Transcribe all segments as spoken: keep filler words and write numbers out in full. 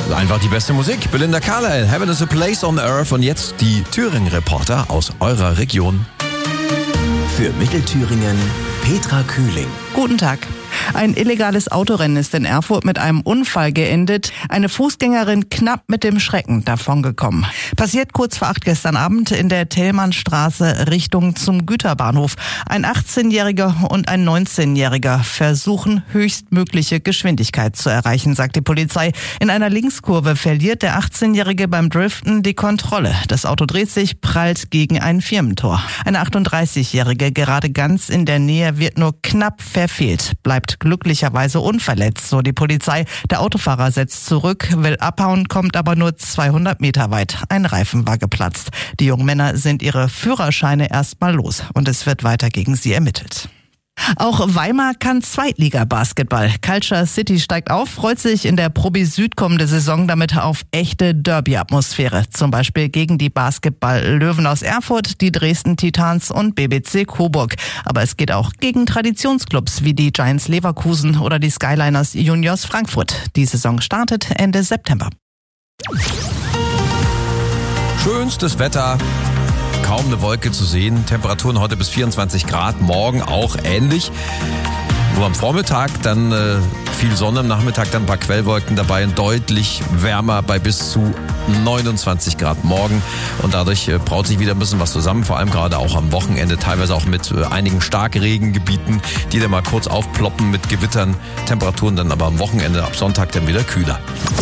Einfach die beste Musik. Belinda Carlisle, Heaven is a Place on Earth. Und jetzt die Thüringen-Reporter aus eurer Region. Für Mittelthüringen Petra Kühling. Guten Tag. Ein illegales Autorennen ist in Erfurt mit einem Unfall geendet. Eine Fußgängerin knapp mit dem Schrecken davongekommen. Passiert kurz vor acht gestern Abend in der Thälmannstraße Richtung zum Güterbahnhof. Ein achtzehnjähriger und ein neunzehnjähriger versuchen höchstmögliche Geschwindigkeit zu erreichen, sagt die Polizei. In einer Linkskurve verliert der achtzehnjährige beim Driften die Kontrolle. Das Auto dreht sich, prallt gegen ein Firmentor. Eine achtunddreißigjährige gerade ganz in der Nähe wird nur knapp verfehlt, bleibt glücklicherweise unverletzt, so die Polizei. Der Autofahrer setzt zurück, will abhauen, kommt aber nur zweihundert Meter weit. Ein Reifen war geplatzt. Die jungen Männer sind ihre Führerscheine erstmal los und es wird weiter gegen sie ermittelt. Auch Weimar kann Zweitliga-Basketball. Culture City steigt auf, freut sich in der Probi Süd kommende Saison damit auf echte Derby-Atmosphäre. Zum Beispiel gegen die Basketball-Löwen aus Erfurt, die Dresden Titans und B B C Coburg. Aber es geht auch gegen Traditionsclubs wie die Giants Leverkusen oder die Skyliners Juniors Frankfurt. Die Saison startet Ende September. Schönstes Wetter. Kaum eine Wolke zu sehen. Temperaturen heute bis vierundzwanzig Grad, morgen auch ähnlich. Nur am Vormittag dann äh, viel Sonne, am Nachmittag dann ein paar Quellwolken dabei und deutlich wärmer bei bis zu neunundzwanzig Grad morgen. Und dadurch äh, braut sich wieder ein bisschen was zusammen, vor allem gerade auch am Wochenende, teilweise auch mit äh, einigen Starkregengebieten, die dann mal kurz aufploppen mit Gewittern. Temperaturen dann aber am Wochenende, ab Sonntag dann wieder kühler.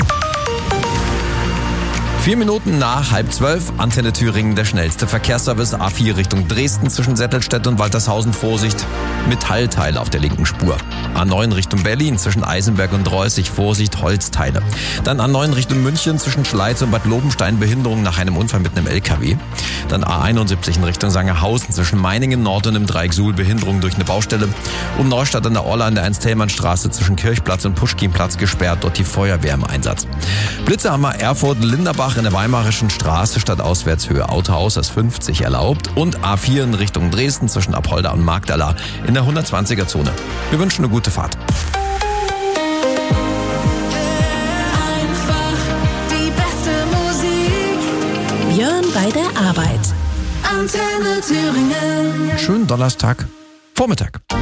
Vier Minuten nach halb zwölf, Antenne Thüringen, der schnellste Verkehrsservice. A vier Richtung Dresden zwischen Settelstedt und Waltershausen, Vorsicht, Metallteile auf der linken Spur. A neun Richtung Berlin zwischen Eisenberg und Reußig, Vorsicht, Holzteile. Dann A neun Richtung München zwischen Schleiz und Bad Lobenstein, Behinderung nach einem Unfall mit einem L K W. Dann A einundsiebzig in Richtung Sangerhausen zwischen Meiningen Nord und im Dreieck Suhl, Behinderung durch eine Baustelle. Und Neustadt an der Orla an der Ernst-Thälmann-Straße zwischen Kirchplatz und Puschkinplatz gesperrt, dort die Feuerwehr im Einsatz. Blitze haben wir Erfurt, Linderbach in der Weimarischen Straße statt Auswärtshöhe Autohaus ist fünfzig erlaubt und A vier in Richtung Dresden zwischen Apolda und Magdala in der hundertzwanziger Zone. Wir wünschen eine gute Fahrt. Einfach die beste Musik. Björn bei der Arbeit. Antenne Thüringen. Schönen Donnerstag Vormittag.